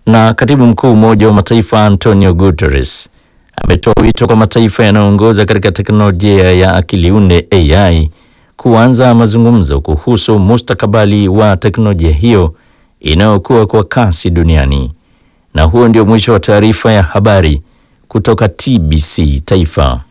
Na katibu mkuu Umoja wa Mataifa Antonio Guterres ametoa wito kwa mataifa yanayoongoza katika teknolojia ya akili unde AI kuanza mazungumzo kuhusu mustakabali wa teknolojia hiyo inayokuwa kwa kasi duniani. Na huo ndio mwisho wa taarifa ya habari kutoka TBC Taifa.